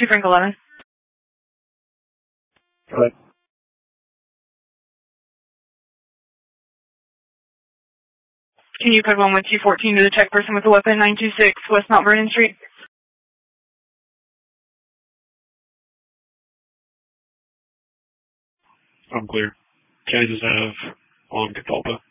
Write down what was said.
2 Frank 11. Right. Can you put 1 with 214 to the check person with the weapon, 926 West Mount Vernon Street? I'm clear. Can I just have on Catalpa?